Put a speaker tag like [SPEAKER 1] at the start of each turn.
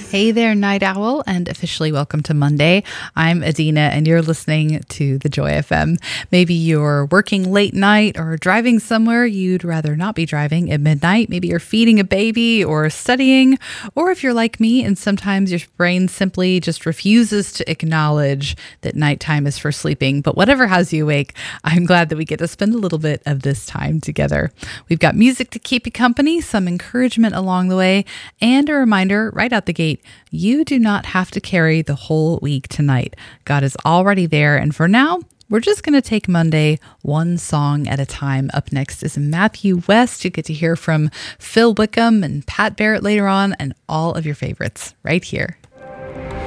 [SPEAKER 1] Hey there, Night Owl, and officially welcome to Monday. I'm Adina, and you're listening to The Joy FM. Maybe you're working late night or driving somewhere you'd rather not be driving at midnight. Maybe you're feeding a baby or studying, or if you're like me and sometimes your brain simply just refuses to acknowledge that nighttime is for sleeping. But whatever has you awake, I'm glad that we get to spend a little bit of this time together. We've got music to keep you company, some encouragement along the way, and a reminder right out the gate, you do not have to carry the whole week tonight. God is already there. And for now, we're just going to take Monday one song at a time. Up next is Matthew West. You get to hear from Phil Wickham and Pat Barrett later on, and all of your favorites right here.